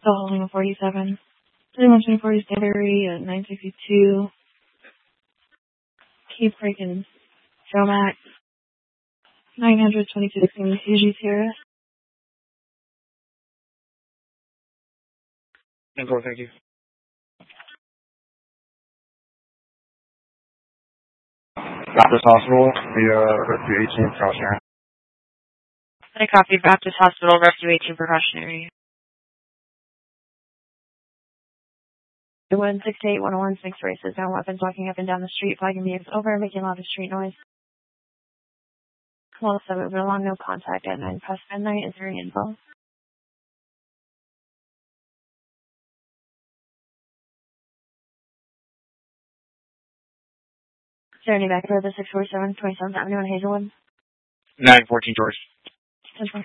Still holding a 47. 3124 delivery at 962. Keep breaking. Joe Max. 922 CG Sierra. 10-4, thank you. Baptist Hospital, Rescue 18 precautionary. I copy Baptist Hospital, Rescue 18 precautionary. 168-101, 6 races, no weapons, walking up and down the street, flagging vehicles over, making a lot of street noise. Well, 7, moving along, no contact at 9 past midnight. Is there any info? Is there any back for the 647, 27th Avenue in Hazelwood? 914 George. 10-4.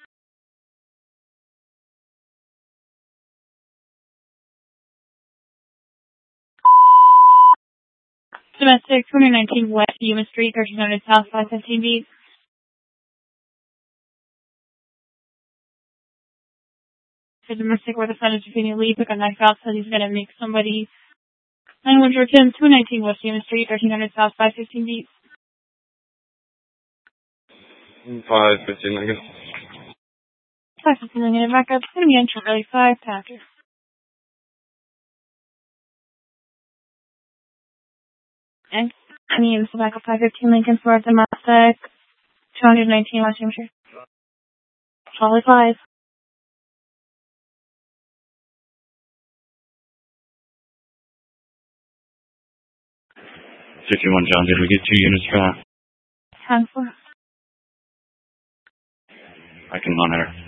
Domestic, 2019 West Yuma Street, 1300 South, 515 B. The domestic where the son is Virginia Lee took a knife out, said he's going to make somebody. 910, 219 West Yuma Street, 1300 South, 515 B. 515 Lincoln. 515 Lincoln, back up. It's going to be entry early 5 after. And I mean, it's back up 515 Lincoln for the Mustang, 219 West Yuma Street. Solid 5. 51 John, did we get 2 units for that? 10-4. I can monitor.